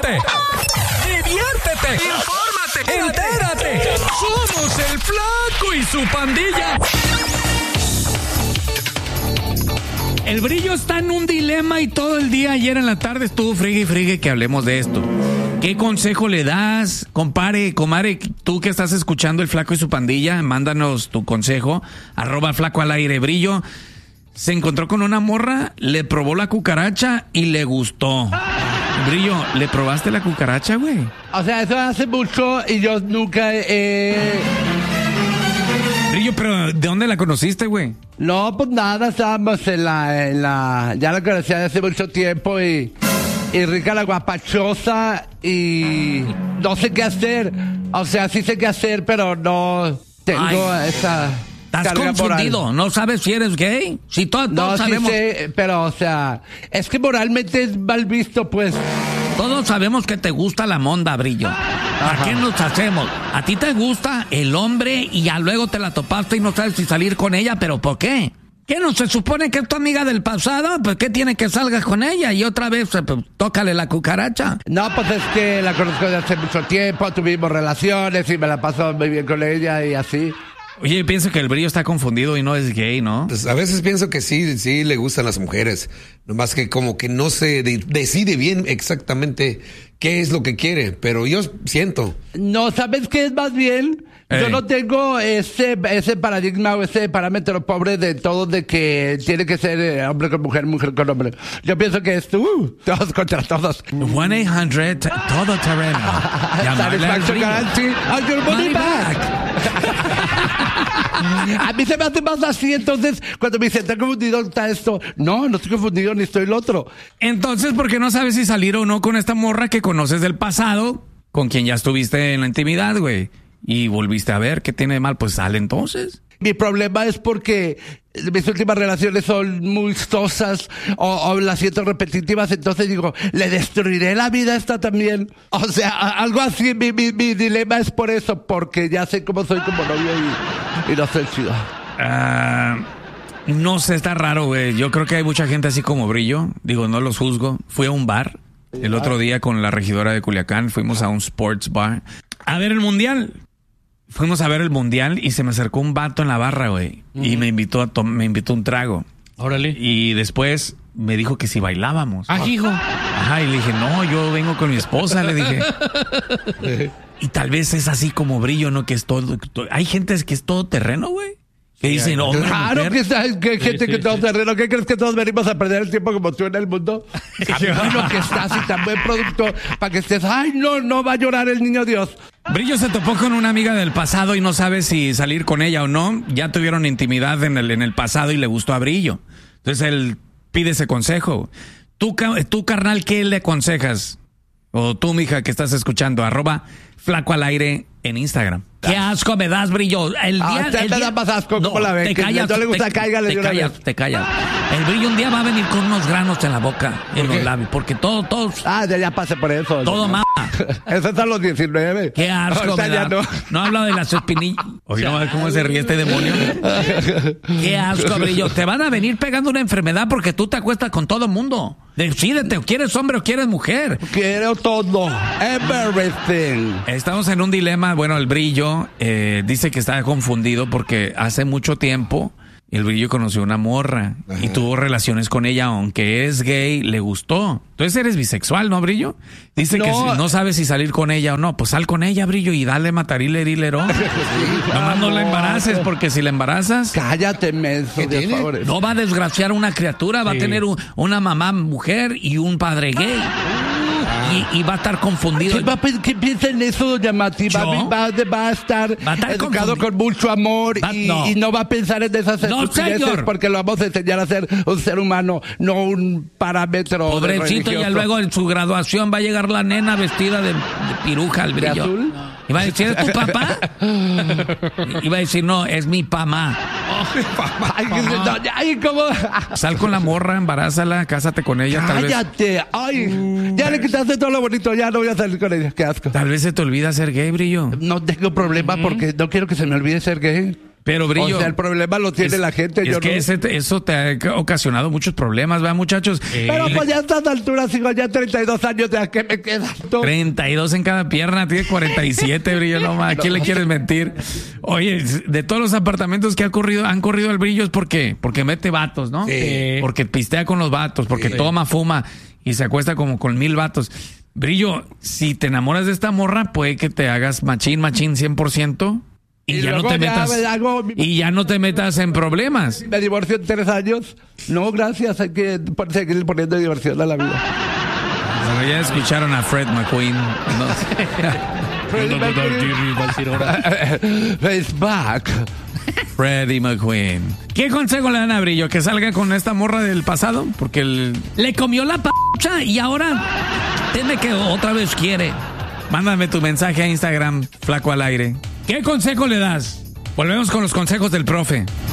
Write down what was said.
Ríete, diviértete, infórmate, entérate. Somos el Flaco y su pandilla. El Brillo está en un dilema y todo el día ayer en la tarde estuvo friegue y friegue que hablemos de esto. ¿Qué consejo le das? Comadre, tú que estás escuchando el Flaco y su pandilla, mándanos tu consejo. @Flaco al aire. Brillo se encontró con una morra, le probó la cucaracha y le gustó. Brillo, ¿le probaste la cucaracha, güey? O sea, eso hace mucho y yo nunca Brillo, pero ¿de dónde la conociste, güey? No, pues nada, estábamos en la... Ya la conocía de hace mucho tiempo y rica la guapachosa y no sé qué hacer. O sea, sí sé qué hacer, pero no tengo esa... Estás confundido, moral. ¿No sabes si eres gay? Si todos sabemos... Sí sé, pero, o sea, es que moralmente es mal visto, pues. Todos sabemos que te gusta la monda, Brillo. ¿A qué nos hacemos? A ti te gusta el hombre y ya luego te la topaste y no sabes si salir con ella, ¿pero por qué? ¿Qué no se supone que es tu amiga del pasado? Pues ¿qué tiene que salgas con ella? Y otra vez, pues, tócale la cucaracha. No, pues es que la conozco desde hace mucho tiempo, tuvimos relaciones y me la paso muy bien con ella y así. Oye, pienso que el Brillo está confundido y no es gay, ¿no? Pues a veces pienso que sí le gustan las mujeres. Nomás que como que no se decide bien exactamente qué es lo que quiere. Pero yo siento. No, ¿sabes qué es más bien? Yo no tengo ese paradigma o ese parámetro pobre de todo de que tiene que ser hombre con mujer, mujer con hombre. Yo pienso que es todos contra todos. 1-800 todo terreno. Satisfaction guarantee on your money back. A mí se me hace más así, entonces cuando me dicen, ¿está confundido? ¿Está esto? No estoy confundido ni estoy el otro. Entonces, ¿por qué no sabes si salir o no con esta morra que conoces del pasado, con quien ya estuviste en la intimidad, güey? Y volviste a ver, ¿qué tiene de mal? Pues sale entonces. Mi problema es porque mis últimas relaciones son muy sosas o las siento repetitivas, entonces digo, le destruiré la vida a esta también. O sea, algo así, mi dilema es por eso, porque ya sé cómo soy como novio y no soy chido. No sé, está raro, güey. Yo creo que hay mucha gente así como Brillo. Digo, no los juzgo. Fui a un bar el otro día con la regidora de Culiacán, fuimos a un sports bar a ver el mundial. Fuimos a ver el mundial y se me acercó un vato en la barra, güey. Y me invitó un trago. Órale. Y después me dijo que si bailábamos. Hijo. Ajá, y le dije, no, yo vengo con mi esposa, le dije. Y tal vez es así como Brillo, ¿no? Que es todo... Hay gente que es todo terreno, güey. Que dicen, no, claro que hay gente que todo terreno. ¿Qué crees que todos venimos a perder el tiempo como tú en el mundo? A mí lo que estás y tan buen producto para que estés, no va a llorar el niño Dios. Brillo se topó con una amiga del pasado y no sabe si salir con ella o no. Ya tuvieron intimidad en el pasado y le gustó a Brillo. Entonces él pide ese consejo. Tú, carnal, ¿qué le aconsejas? O tú, mija, que estás escuchando, @Flaco al aire en Instagram. ¿Qué asco me das, Brillo? Me da más asco, ¿cómo la ven? Te callas. No le gusta, cáigale de una vez. Te callas. El Brillo un día va a venir con unos granos en la boca, en los labios, porque todos... ya pasé por eso. Todo mama. Eso es a los 19. Qué asco me da. No habla de las espinillas. Oye, no, ¿cómo se ríe este demonio? Qué asco, Brillo. Te van a venir pegando una enfermedad porque tú te acuestas con todo mundo. Decídete, o quieres hombre o quieres mujer. Quiero todo. Everything. Estamos en un dilema. Bueno, el Brillo dice que está confundido porque hace mucho tiempo el Brillo conoció una morra y tuvo relaciones con ella, aunque es gay, le gustó. Entonces eres bisexual, ¿no, Brillo? Dice que no sabes si salir con ella o no. Pues sal con ella, Brillo, y dale matarilerón. Nomás no la embaraces, porque si la embarazas... Cállate, menso, de favor. No va a desgraciar a una criatura, va a tener una mamá mujer y un padre gay. Y va a estar confundido. ¿Qué piensa en eso, doña Mati? Va a estar educado con mucho amor y no va a pensar en esas estupideces porque lo vamos a enseñar a ser un ser humano, no un parámetro. Pobrecito, y luego en su graduación va a llegar la nena vestida de piruja al Brillo. ¿De azul? Y va a decir, ¿es tu papá? Y va a decir, no, es mi mamá. ¿Cómo? Sal con la morra, embarázala, cásate con ella. Cállate. Ya le quitaste todo lo bonito, ya no voy a salir con ella. Qué asco. Tal vez se te olvida ser gay, Brillo. No tengo problema porque no quiero que se me olvide ser gay. Pero Brillo, O sea, el problema lo tiene la gente. Es yo que no. eso te ha ocasionado muchos problemas, ¿verdad, muchachos? Pero pues ya a estas alturas, sigo ya 32 años, ¿de a qué me quedan? 32 en cada pierna, tiene 47, Brillo, no más. ¿A quién le quieres mentir? Oye, de todos los apartamentos que han corrido el Brillo es porque mete vatos, ¿no? Sí. Porque pistea con los vatos, porque toma, fuma y se acuesta como con 1000 vatos. Brillo, si te enamoras de esta morra, puede que te hagas machín 100%. Y ya no luego te metas. Y ya no te metas en problemas. Me divorcio en 3 años. No, gracias. Hay que seguir poniendo diversión a la vida. Bueno, ya escucharon a Fred McQueen. Face back. Freddie McQueen. ¿Qué consejo le dan a Brillo? ¿Que salga con esta morra del pasado? Porque le comió la p*** y ahora teme que otra vez quiere. Mándame tu mensaje a Instagram, Flaco al Aire. ¿Qué consejo le das? Volvemos con los consejos del profe.